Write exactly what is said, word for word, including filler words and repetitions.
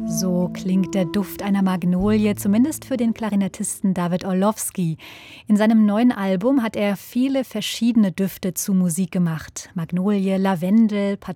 So klingt der Duft einer Magnolie, zumindest für den Klarinettisten David Orlowski. In seinem neuen Album hat er viele verschiedene Düfte zu Musik gemacht. Magnolie, Lavendel,